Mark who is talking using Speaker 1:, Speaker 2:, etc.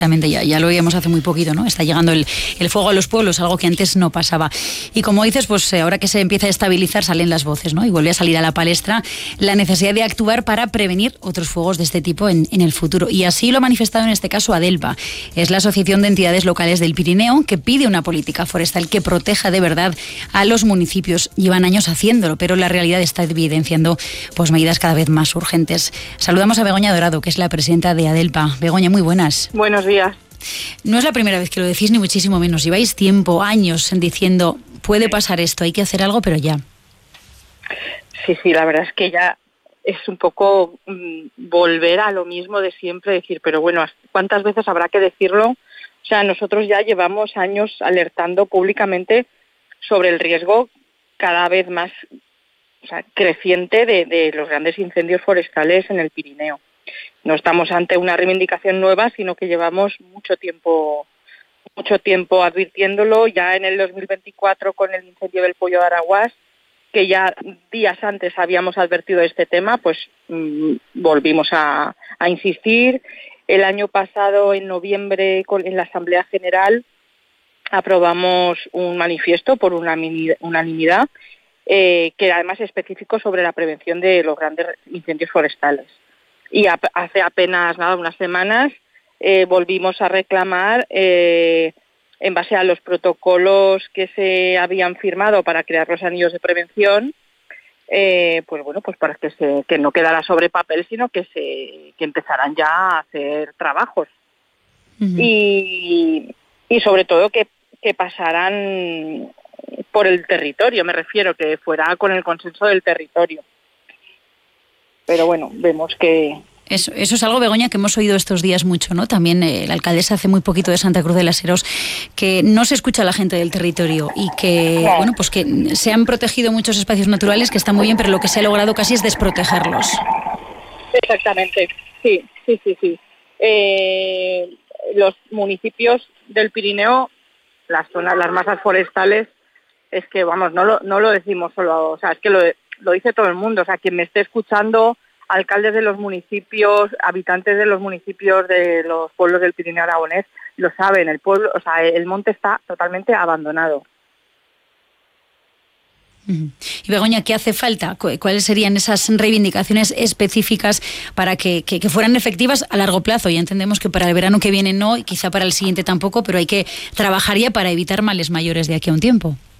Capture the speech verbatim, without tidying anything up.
Speaker 1: Ya, ya lo veíamos hace muy poquito, ¿no? Está llegando el, el fuego a los pueblos, algo que antes no pasaba. Y como dices, pues ahora que se empieza a estabilizar salen las voces, ¿no? Y vuelve a salir a la palestra la necesidad de actuar para prevenir otros fuegos de este tipo en, en el futuro. Y así lo ha manifestado en este caso ADELPA. Es la Asociación de Entidades Locales del Pirineo que pide una política forestal que proteja de verdad a los municipios. Llevan años haciéndolo, pero la realidad está evidenciando pues medidas cada vez más urgentes. Saludamos a Begoña Dorado, que es la presidenta de ADELPA. Begoña, muy buenas.
Speaker 2: Buenos días.
Speaker 1: No es la primera vez que lo decís, ni muchísimo menos. Lleváis tiempo, años, diciendo, puede pasar esto, hay que hacer algo, pero ya.
Speaker 2: Sí, sí, la verdad es que ya es un poco mmm, volver a lo mismo de siempre, decir, pero bueno, ¿cuántas veces habrá que decirlo? O sea, nosotros ya llevamos años alertando públicamente sobre el riesgo cada vez más, o sea, creciente de, de los grandes incendios forestales en el Pirineo. No estamos ante una reivindicación nueva, sino que llevamos mucho tiempo mucho tiempo advirtiéndolo. Ya en el dos mil veinticuatro, con el incendio del Poyo de Araguás, que ya días antes habíamos advertido de este tema, pues mmm, volvimos a, a insistir. El año pasado, en noviembre, con, en la Asamblea General, aprobamos un manifiesto por unanimidad, eh, que además es específico sobre la prevención de los grandes incendios forestales. Y a, hace apenas nada, unas semanas, eh, volvimos a reclamar, eh, en base a los protocolos que se habían firmado para crear los anillos de prevención, eh, pues bueno, pues para que se que no quedara sobre papel, sino que se que empezaran ya a hacer trabajos. Uh-huh. y, y sobre todo que, que pasaran por el territorio, me refiero, que fuera con el consenso del territorio. Pero bueno, vemos que...
Speaker 1: Eso, eso es algo, Begoña, que hemos oído estos días mucho, ¿no? También eh, la alcaldesa hace muy poquito de Santa Cruz de las Heros, que no se escucha a la gente del territorio y que, no. bueno, pues que se han protegido muchos espacios naturales, que está muy bien, pero lo que se ha logrado casi es desprotegerlos.
Speaker 2: Exactamente, sí, sí, sí, sí. Eh, los municipios del Pirineo, las zonas, las masas forestales, es que, vamos, no lo, no lo decimos solo, o sea, es que lo, lo dice todo el mundo, o sea, quien me esté escuchando, alcaldes de los municipios, habitantes de los municipios de los pueblos del Pirineo aragonés, lo saben, el pueblo, o sea, el monte está totalmente abandonado.
Speaker 1: Y Begoña, ¿qué hace falta? ¿Cuáles serían esas reivindicaciones específicas para que, que, que fueran efectivas a largo plazo? Ya entendemos que para el verano que viene no, y quizá para el siguiente tampoco, pero hay que trabajar ya para evitar males mayores de aquí a un tiempo.